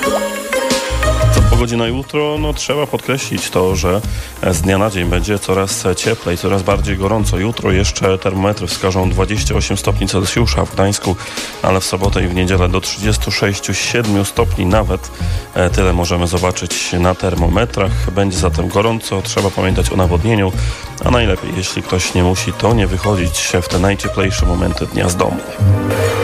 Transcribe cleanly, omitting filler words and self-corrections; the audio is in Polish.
Pogodzie na jutro, trzeba podkreślić to, że z dnia na dzień będzie coraz cieplej, coraz bardziej gorąco. Jutro jeszcze termometry wskażą 28 stopni Celsjusza w Gdańsku, ale w sobotę i w niedzielę do 36,7 stopni nawet. Tyle możemy zobaczyć na termometrach. Będzie zatem gorąco, trzeba pamiętać o nawodnieniu, a najlepiej, jeśli ktoś nie musi, to nie wychodzić w te najcieplejsze momenty dnia z domu.